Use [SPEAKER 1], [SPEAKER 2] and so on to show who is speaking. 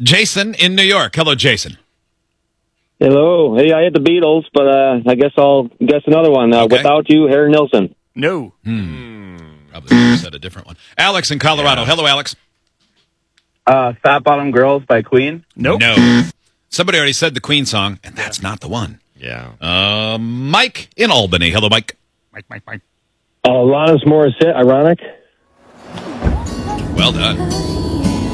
[SPEAKER 1] Jason in New York. Hello, Jason.
[SPEAKER 2] Hello. Hey, I hit the Beatles, but I guess I'll guess another one.
[SPEAKER 1] Okay.
[SPEAKER 2] Without You, Harry Nilsson.
[SPEAKER 3] No.
[SPEAKER 1] Probably should have said a different one. Alex in Colorado. Hello, Alex.
[SPEAKER 4] Fat Bottom Girls by Queen.
[SPEAKER 3] Nope.
[SPEAKER 1] No. Somebody already said the Queen song, and that's not the one.
[SPEAKER 5] Yeah.
[SPEAKER 1] Mike in Albany. Hello, Mike.
[SPEAKER 3] Mike.
[SPEAKER 2] Alanis Morissette, Ironic.
[SPEAKER 1] Well done.